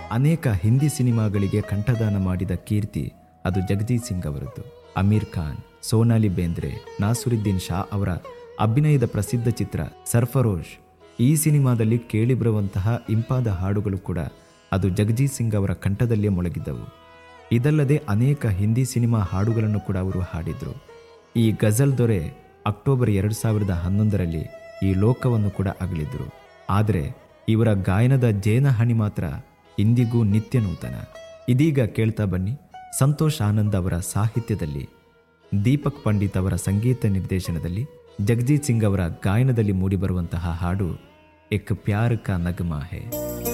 ಅನೇಕ ಹಿಂದಿ ಸಿನಿಮಾಗಳಿಗೆ ಕಂಠದಾನ ಮಾಡಿದ ಕೀರ್ತಿ ಅದು ಜಗಜೀತ್ ಸಿಂಗ್ ಅವರದ್ದು. ಅಮೀರ್ ಖಾನ್, ಸೋನಾಲಿ ಬೇಂದ್ರೆ, ನಾಸಿರುದ್ದೀನ್ ಶಾ ಅವರ ಅಭಿನಯದ ಪ್ರಸಿದ್ಧ ಚಿತ್ರ ಸರ್ಫರೋಶ್, ಈ ಸಿನಿಮಾದಲ್ಲಿ ಕೇಳಿಬರುವಂತಹ ಇಂಪಾದ ಹಾಡುಗಳು ಕೂಡ ಅದು ಜಗಜೀತ್ ಸಿಂಗ್ ಅವರ ಕಂಠದಲ್ಲೇ ಮೊಳಗಿದ್ದವು. ಇದಲ್ಲದೆ ಅನೇಕ ಹಿಂದಿ ಸಿನಿಮಾ ಹಾಡುಗಳನ್ನು ಕೂಡ ಅವರು ಹಾಡಿದರು. ಈ ಗಜಲ್ ದೊರೆ ಅಕ್ಟೋಬರ್ 2011ರಲ್ಲಿ ಈ ಲೋಕವನ್ನು ಕೂಡ ಅಗಲಿದ್ರು. ಆದರೆ ಇವರ ಗಾಯನದ ಜೇನಹಣಿ ಮಾತ್ರ ಇಂದಿಗೂ ನಿತ್ಯ ನೂತನ. ಇದೀಗ ಕೇಳ್ತಾ ಬನ್ನಿ, ಸಂತೋಷ್ ಆನಂದ್ ಅವರ ಸಾಹಿತ್ಯದಲ್ಲಿ, ದೀಪಕ್ ಪಂಡಿತ್ ಅವರ ಸಂಗೀತ ನಿರ್ದೇಶನದಲ್ಲಿ, ಜಗಜೀತ್ ಸಿಂಗ್ ಅವರ ಗಾಯನದಲ್ಲಿ ಮೂಡಿಬರುವಂತಹ ಹಾಡು ಏಕ್ ಪ್ಯಾರ್ ಕಾ ನಗಮಾ ಹೈ.